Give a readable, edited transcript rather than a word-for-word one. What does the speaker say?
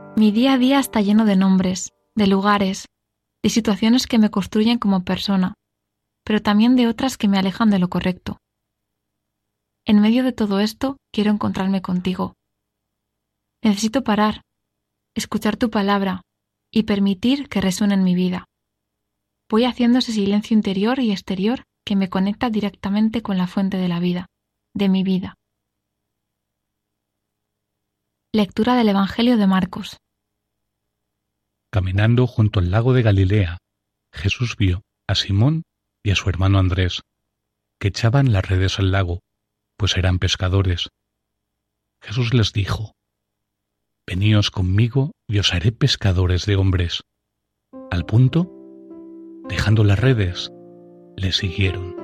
Mi día a día está lleno de nombres, de lugares, de situaciones que me construyen como persona, pero también de otras que me alejan de lo correcto. En medio de todo esto, quiero encontrarme contigo. Necesito parar, escuchar tu palabra y permitir que resuene en mi vida. Voy haciendo ese silencio interior y exterior que me conecta directamente con la fuente de la vida, de mi vida. Lectura del Evangelio de Marcos. Caminando junto al lago de Galilea, Jesús vio a Simón y a su hermano Andrés, que echaban las redes al lago, pues eran pescadores. Jesús les dijo: «Veníos conmigo y os haré pescadores de hombres». Al punto, dejando las redes, le siguieron.